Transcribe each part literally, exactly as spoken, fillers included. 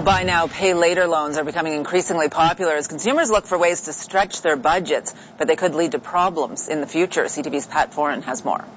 Buy now, pay later loans are becoming increasingly popular as consumers look for ways to stretch their budgets, but they could lead to problems in the future. C T V's Pat Foran has more.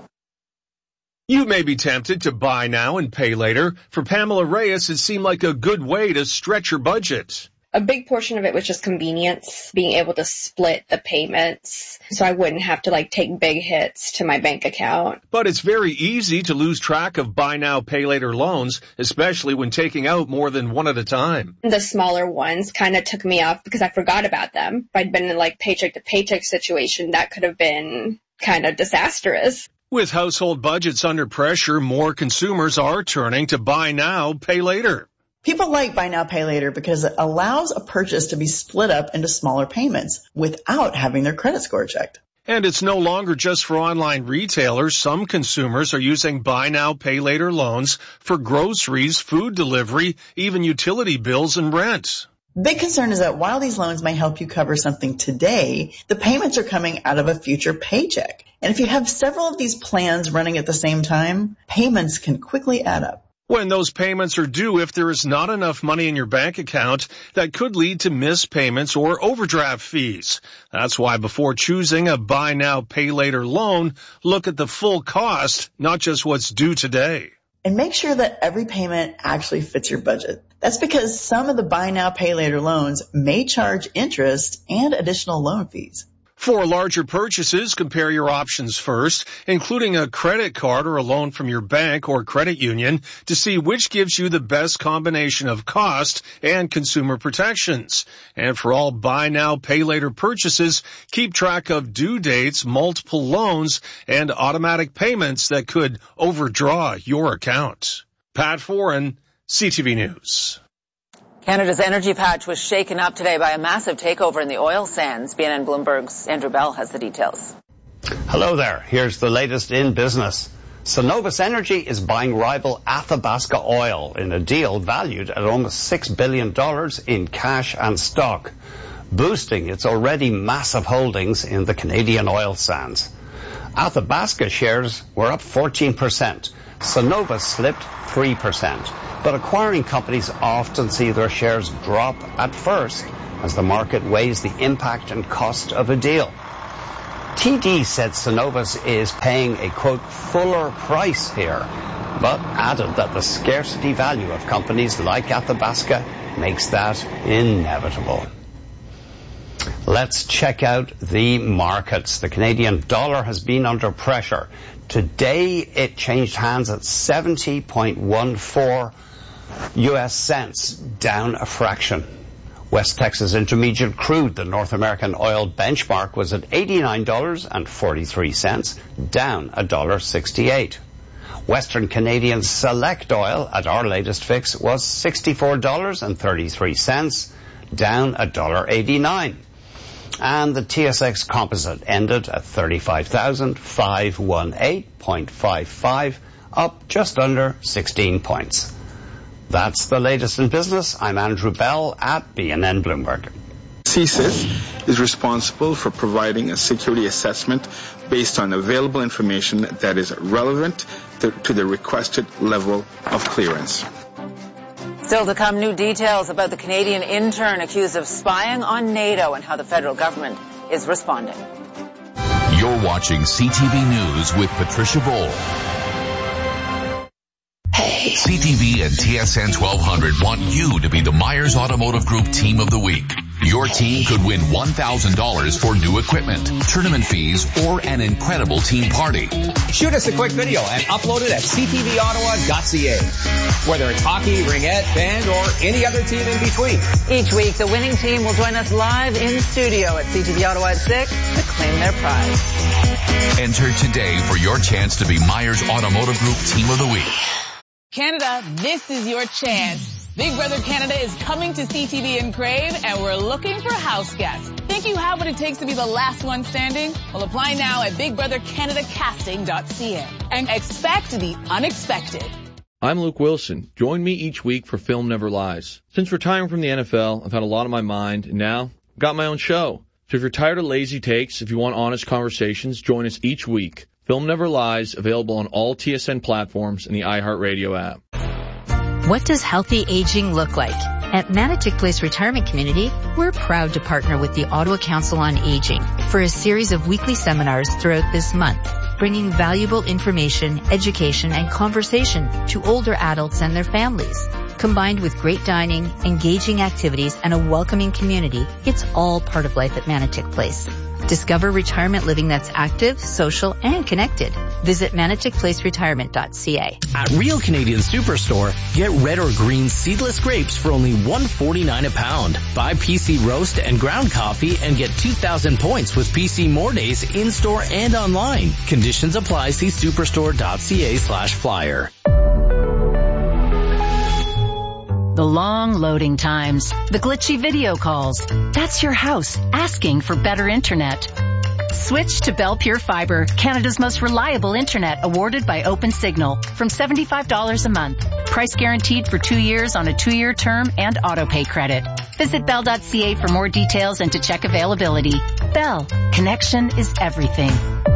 You may be tempted to buy now and pay later. For Pamela Reyes, it seemed like a good way to stretch your budget. A big portion of it was just convenience, being able to split the payments so I wouldn't have to like take big hits to my bank account. But it's very easy to lose track of buy now, pay later loans, especially when taking out more than one at a time. The smaller ones kind of took me off because I forgot about them. If I'd been in like paycheck to paycheck situation, that could have been kind of disastrous. With household budgets under pressure, more consumers are turning to buy now, pay later. People like buy now, pay later because it allows a purchase to be split up into smaller payments without having their credit score checked. And it's no longer just for online retailers. Some consumers are using buy now, pay later loans for groceries, food delivery, even utility bills and rent. Big concern is that while these loans may help you cover something today, the payments are coming out of a future paycheck. And if you have several of these plans running at the same time, payments can quickly add up. When those payments are due, if there is not enough money in your bank account, that could lead to missed payments or overdraft fees. That's why before choosing a buy now, pay later loan, look at the full cost, not just what's due today. And make sure that every payment actually fits your budget. That's because some of the buy now, pay later loans may charge interest and additional loan fees. For larger purchases, compare your options first, including a credit card or a loan from your bank or credit union, to see which gives you the best combination of cost and consumer protections. And for all buy now, pay later purchases, keep track of due dates, multiple loans, and automatic payments that could overdraw your account. Pat Foran, C T V News. Canada's energy patch was shaken up today by a massive takeover in the oil sands. B N N Bloomberg's Andrew Bell has the details. Hello there. Here's the latest in business. Cenovus Energy is buying rival Athabasca Oil in a deal valued at almost six billion dollars in cash and stock, boosting its already massive holdings in the Canadian oil sands. Athabasca shares were up fourteen percent. Cenovus slipped three percent. But acquiring companies often see their shares drop at first as the market weighs the impact and cost of a deal. T D said Cenovus is paying a, quote, fuller price here, but added that the scarcity value of companies like Athabasca makes that inevitable. Let's check out the markets. The Canadian dollar has been under pressure. Today it changed hands at seventy point one four U S cents, down a fraction. West Texas Intermediate crude, the North American oil benchmark, was at eighty-nine dollars and forty-three cents, down one dollar and sixty-eight cents. Western Canadian Select oil at our latest fix was sixty-four dollars and thirty-three cents, down one dollar and eighty-nine cents. And the T S X Composite ended at thirty-five thousand five hundred eighteen point five five, up just under sixteen points. That's the latest in business. I'm Andrew Bell at B N N Bloomberg. C S I S is responsible for providing a security assessment based on available information that is relevant to, to the requested level of clearance. Still to come, new details about the Canadian intern accused of spying on NATO and how the federal government is responding. You're watching C T V News with Patricia Bowl. Hey. C T V and T S N twelve hundred want you to be the Myers Automotive Group Team of the Week. Your team could win one thousand dollars for new equipment, tournament fees, or an incredible team party. Shoot us a quick video and upload it at c t v ottawa dot c a. Whether it's hockey, ringette, band, or any other team in between. Each week, the winning team will join us live in studio at C T V Ottawa at six to claim their prize. Enter today for your chance to be Myers Automotive Group Team of the Week. Canada, this is your chance. Big Brother Canada is coming to C T V in Crave, and we're looking for house guests. Think you have what it takes to be the last one standing? Well, apply now at big brother canada casting dot c a and expect the unexpected. I'm Luke Wilson. Join me each week for Film Never Lies. Since retiring from the N F L, I've had a lot on my mind, and now I've got my own show. So if you're tired of lazy takes, if you want honest conversations, join us each week. Film Never Lies, available on all T S N platforms and the iHeartRadio app. What does healthy aging look like? At Manotick Place Retirement Community, we're proud to partner with the Ottawa Council on Aging for a series of weekly seminars throughout this month, bringing valuable information, education, and conversation to older adults and their families. Combined with great dining, engaging activities, and a welcoming community, it's all part of life at Manotick Place. Discover retirement living that's active, social, and connected. Visit manotick place retirement dot c a. At Real Canadian Superstore, get red or green seedless grapes for only one dollar and forty-nine cents a pound. Buy P C roast and ground coffee and get two thousand points with P C More Days in-store and online. Conditions apply. See superstore.ca slash flyer. The long loading times, the glitchy video calls. That's your house asking for better internet. Switch to Bell Pure Fiber, Canada's most reliable internet, awarded by OpenSignal, from seventy-five dollars a month. Price guaranteed for two years on a two-year term and auto-pay credit. Visit bell dot c a for more details and to check availability. Bell, connection is everything.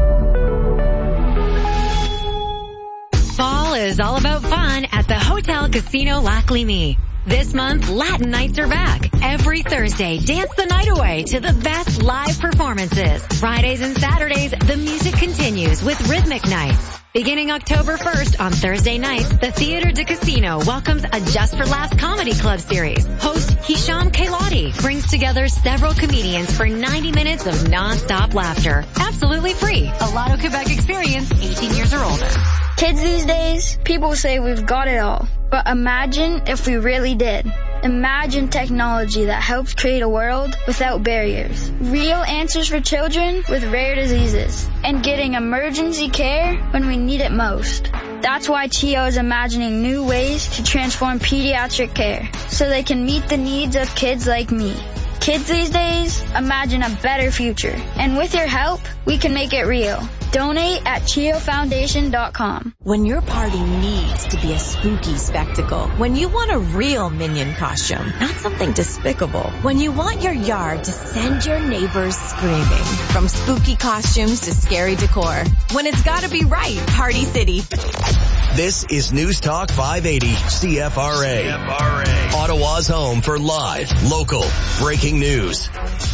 Fall is all about fun at the Hotel Casino Lac Lémy. This month, Latin nights are back. Every Thursday, dance the night away to the best live performances. Fridays and Saturdays, the music continues with Rhythmic Nights. Beginning October first on Thursday nights, the Theatre de Casino welcomes a Just for Laughs comedy club series. Host Hisham Kailati brings together several comedians for ninety minutes of non-stop laughter. Absolutely free. A Lotto Quebec experience, eighteen years or older. Kids these days, people say we've got it all. But imagine if we really did. Imagine technology that helps create a world without barriers. Real answers for children with rare diseases. And getting emergency care when we need it most. That's why C H I O is imagining new ways to transform pediatric care so they can meet the needs of kids like me. Kids these days imagine a better future. And with your help, we can make it real. Donate at chio foundation dot com. When your party needs to be a spooky spectacle, when you want a real Minion costume, not something despicable, when you want your yard to send your neighbors screaming, from spooky costumes to scary decor, when it's gotta be right, Party City. This is News Talk five eighty C F R A. C F R A. Ottawa's home for live, local, breaking news.